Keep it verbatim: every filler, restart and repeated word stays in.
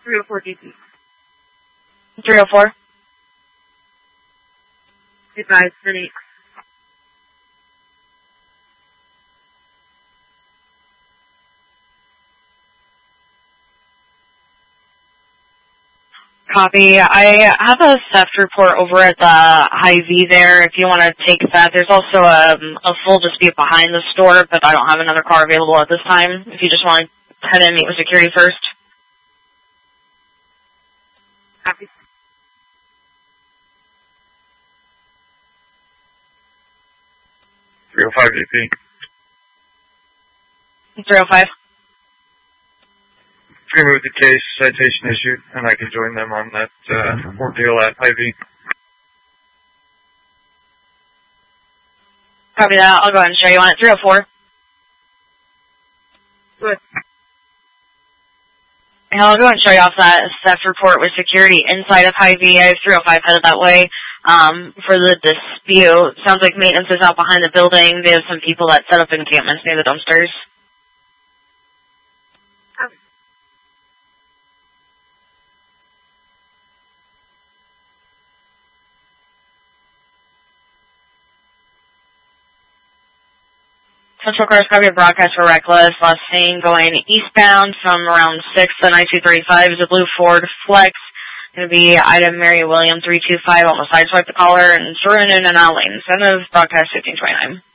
three oh four D P. three oh four. Advise ten eight. Copy. I have a theft report over at the Hy-Vee there if you want to take that. There's also a, a full dispute behind the store, but I don't have another car available at this time. If you just want to head in and meet with security first. Copy. three oh five D P. three oh five. Remove the case, citation issued, and I can join them on that uh, ordeal at Hy-Vee. Copy that. I'll go ahead and show you on it. three oh four. Good. And I'll go ahead and show you off that theft report with security inside of Hy-Vee. I have three oh five headed that way. Um, for the dispute, sounds like maintenance is out behind the building. They have some people that set up encampments near the dumpsters. Central Cars copy of broadcast for Reckless. Last seen going eastbound from around six to nine two thirty-five is a blue Ford Flex. Going to be item Mary William three two five. Almost sideswiped the caller and threw in an alley. Instead of broadcast fifteen twenty-nine.